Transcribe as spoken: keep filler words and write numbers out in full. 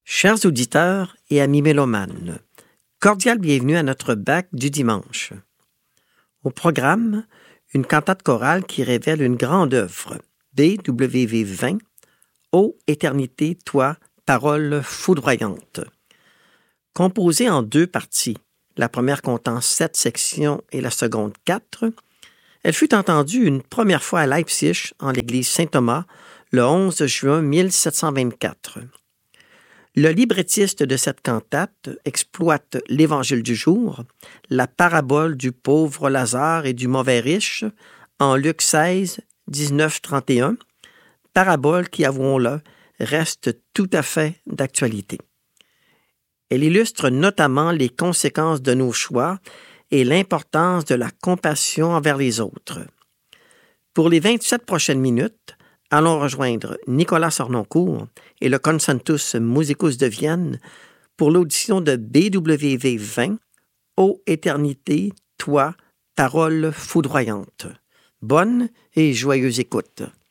Chers auditeurs et amis mélomanes, cordial bienvenue à notre bac du dimanche. Au programme, une cantate chorale qui révèle une grande œuvre, B W V vingt, Ô éternité, toi, parole foudroyante. Composée en deux parties, la première comptant sept sections et la seconde quatre, elle fut entendue une première fois à Leipzig, en l'église Saint-Thomas, le onze juin mille sept cent vingt-quatre. Le librettiste de cette cantate exploite l'Évangile du jour, la parabole du pauvre Lazare et du mauvais riche, en Luc seize, dix-neuf, trente et un, parabole qui, avouons-le, reste tout à fait d'actualité. Elle illustre notamment les conséquences de nos choix et l'importance de la compassion envers les autres. Pour les vingt-sept prochaines minutes, allons rejoindre Nicolas Sornoncourt et le Concentus Musicus de Vienne pour l'audition de B W V vingt, Ô éternité, toi, parole foudroyante. Bonne et joyeuse écoute.